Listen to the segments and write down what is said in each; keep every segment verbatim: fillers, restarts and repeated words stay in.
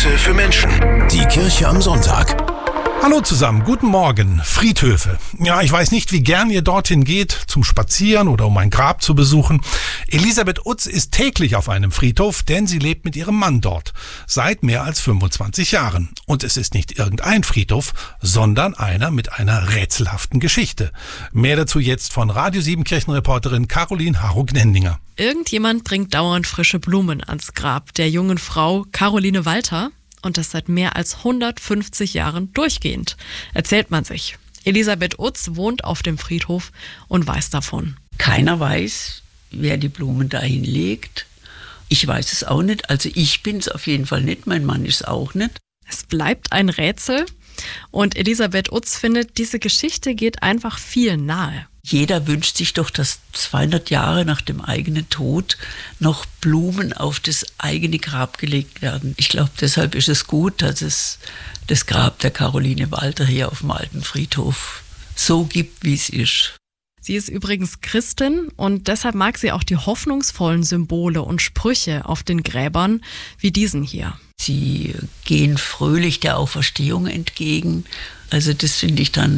Messe für Menschen. Die Kirche am Sonntag. Hallo zusammen, guten Morgen. Friedhöfe. Ja, ich weiß nicht, wie gern ihr dorthin geht, zum Spazieren oder um ein Grab zu besuchen. Elisabeth Utz ist täglich auf einem Friedhof, denn sie lebt mit ihrem Mann dort. Seit mehr als fünfundzwanzig Jahren. Und es ist nicht irgendein Friedhof, sondern einer mit einer rätselhaften Geschichte. Mehr dazu jetzt von Radio sieben Kirchenreporterin Caroline Harro-Gnendinger. Irgendjemand bringt dauernd frische Blumen ans Grab der jungen Frau Caroline Walter. Und das seit mehr als hundertfünfzig Jahren durchgehend, erzählt man sich. Elisabeth Utz wohnt auf dem Friedhof und weiß davon. Keiner weiß, wer die Blumen dahin legt. Ich weiß es auch nicht. Also ich bin es auf jeden Fall nicht, mein Mann ist es auch nicht. Es bleibt ein Rätsel und Elisabeth Utz findet, diese Geschichte geht einfach viel nahe. Jeder wünscht sich doch, dass zweihundert Jahre nach dem eigenen Tod noch Blumen auf das eigene Grab gelegt werden. Ich glaube, deshalb ist es gut, dass es das Grab der Caroline Walter hier auf dem alten Friedhof so gibt, wie es ist. Sie ist übrigens Christin und deshalb mag sie auch die hoffnungsvollen Symbole und Sprüche auf den Gräbern wie diesen hier. Sie gehen fröhlich der Auferstehung entgegen. Also das finde ich dann,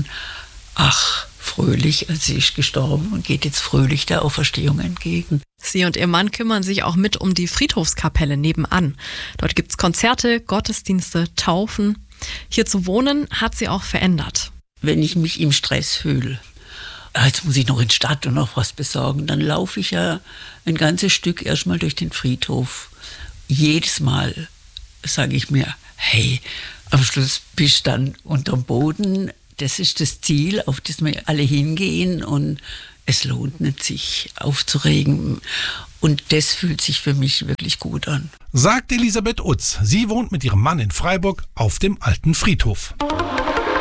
ach, fröhlich, also sie ist gestorben und geht jetzt fröhlich der Auferstehung entgegen. Sie und ihr Mann kümmern sich auch mit um die Friedhofskapelle nebenan. Dort gibt's Konzerte, Gottesdienste, Taufen. Hier zu wohnen hat sie auch verändert. Wenn ich mich im Stress fühle, jetzt muss ich noch in die Stadt und noch was besorgen, dann laufe ich ja ein ganzes Stück erstmal durch den Friedhof. Jedes Mal sage ich mir, hey, am Schluss bist du dann unterm Boden. Das ist das Ziel, auf das wir alle hingehen und es lohnt nicht, sich aufzuregen. Und das fühlt sich für mich wirklich gut an. Sagt Elisabeth Utz. Sie wohnt mit ihrem Mann in Freiburg auf dem alten Friedhof.